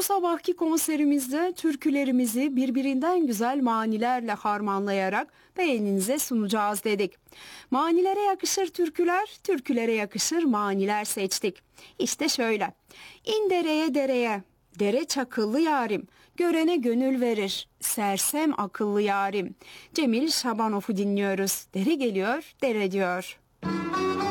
Bu sabahki konserimizde türkülerimizi birbirinden güzel manilerle harmanlayarak beğeninize sunacağız dedik. Manilere yakışır türküler, türkülere yakışır maniler seçtik. İşte şöyle. İn dereye dereye, dere çakıllı yarim, görene gönül verir, sersem akıllı yarim. Cemil Şabanov'u dinliyoruz. Dere geliyor, dere diyor.